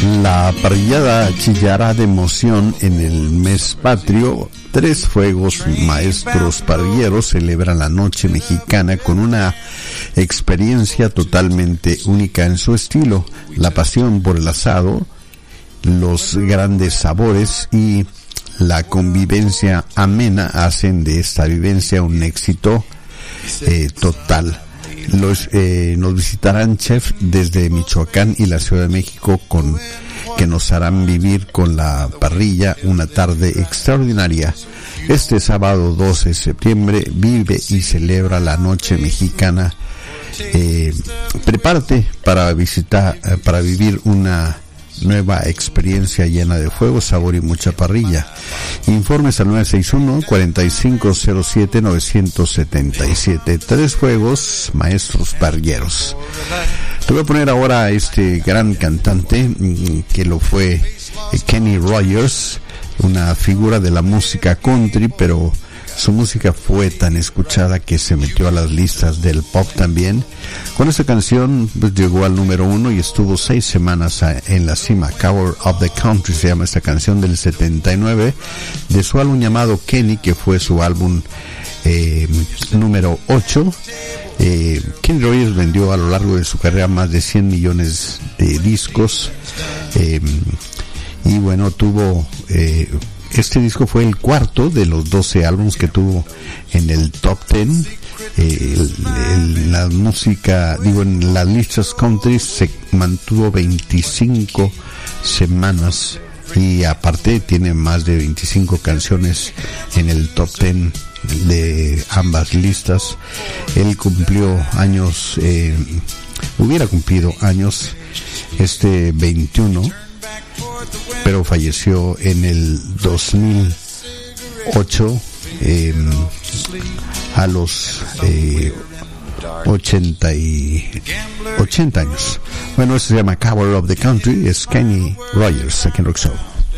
La parrillada chillará de emoción en el mes patrio. 3 fuegos maestros parrilleros celebran la noche mexicana con una experiencia totalmente única en su estilo. La pasión por el asado, los grandes sabores y la convivencia amena hacen de esta vivencia un éxito total. Nos visitarán chefs desde Michoacán y la Ciudad de México que nos harán vivir con la parrilla una tarde extraordinaria. Este sábado 12 de septiembre vive y celebra la noche mexicana. Prepárate para vivir una nueva experiencia llena de fuego, sabor y mucha parrilla. Informes al 961-4507-977. 3 fuegos maestros parrilleros. Te voy a poner ahora a este gran cantante que lo fue Kenny Rogers, una figura de la música country, pero su música fue tan escuchada que se metió a las listas del pop también. Con esta canción pues, llegó al número 1 y estuvo 6 semanas en la cima. Cowboy of the Country se llama esta canción, del 79, de su álbum llamado Kenny, que fue su álbum número 8. Kenny Rogers vendió a lo largo de su carrera más de 100 millones de discos, y bueno, tuvo este disco fue el cuarto de los 12 álbumes que tuvo en el top 10. La música, en las listas country se mantuvo 25 semanas y aparte tiene más de 25 canciones en el top 10 de ambas listas. Él cumplió años, hubiera cumplido años este 21, pero falleció en el 2008 a los 80 años. Bueno, esto se llama Cowboy of the Country, es Kenny Rogers aquí en Rock Show.